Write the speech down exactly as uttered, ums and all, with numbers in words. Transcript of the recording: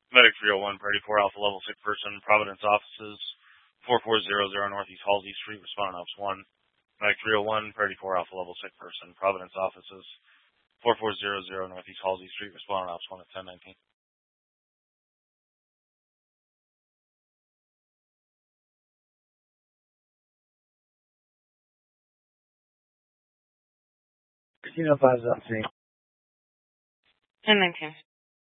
Medic three oh one, Priority four Alpha Level Sick Person, Providence Offices, four four zero zero Northeast Halsey Street, responding Ops one. Medic three oh one, Priority four Alpha Level Sick Person, Providence Offices, four four zero zero Northeast Halsey Street, responding Ops one at ten nineteen. fifteen oh five is up to me. ten nineteen.